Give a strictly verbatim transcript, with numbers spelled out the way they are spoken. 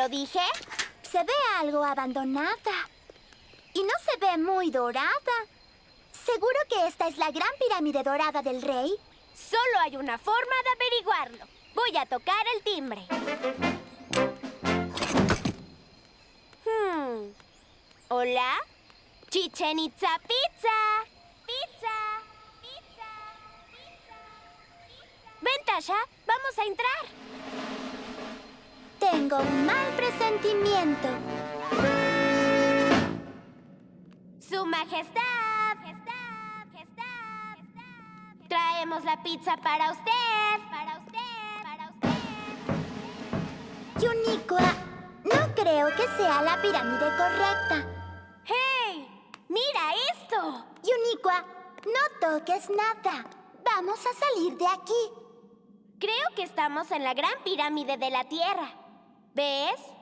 lo dije? Se ve algo abandonada. Y no se ve muy dorada. ¿Seguro que esta es la gran pirámide dorada del rey? Solo hay una forma de averiguarlo. Voy a tocar el timbre. Hmm. ¿Hola? Chichen Itza Pizza. Pizza. Pizza. Pizza. Ven, Tasha. Vamos a entrar. Tengo un mal presentimiento. Su Majestad. Majestad. Majestad. Traemos la pizza para usted. Para usted. Para usted. Yuniqua, no creo que sea la pirámide correcta. ¡Hey! ¡Mira esto! Yuniqua, no toques nada. Vamos a salir de aquí. Creo que estamos en la gran pirámide de la Tierra. ¿Ves?